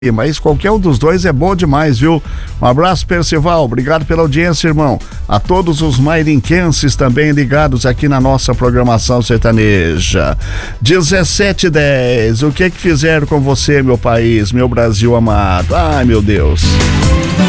Mas qualquer um dos dois é bom demais, viu? Um abraço, Percival, obrigado pela audiência, irmão. A todos os mairinquenses também ligados aqui na nossa programação sertaneja. 17:10, o que fizeram com você, meu país, meu Brasil amado? Ai, meu Deus.